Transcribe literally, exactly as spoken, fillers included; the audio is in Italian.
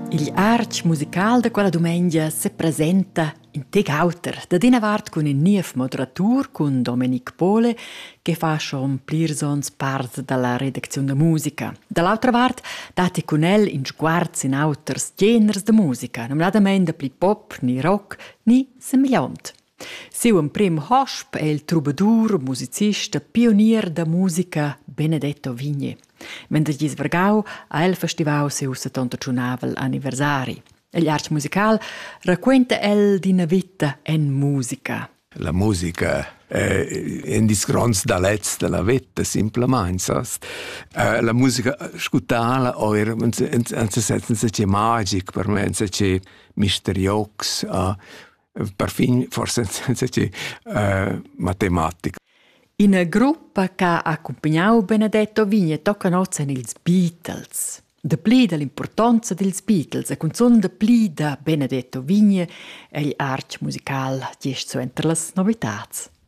Il arch musical de quella domenica se presenta in teg auter, da dina vart con un niev moderatur, con Dominic Pole, che fa schon plirsons part dalla redazione de musica. Dall'altra vart, dati con el in sguards in auters geners de musica, non ladamente pli pop, ni rock, ni semigliant. Siu un prim hosp è il troubadour, musicista, pionier da musica Benedetto Vigni. Mentre gli svergau a el festivau siu settantacinquavel anniversari. Gli arts musical racquenta el di una vita en musica. La musica è un disgrons da lez della vita, semplicemente. Uh, la musica scutala o era un se magic per me, un se misteriox, uh, perfin forse un se uh, matematic. In una gruppa che ha accompagnato Benedetto Vigni toccano ils Beatles. De pli dell'importanza dels Beatles e con son de pli da Benedetto Vigni e gli arch musical gest so entre las novitats.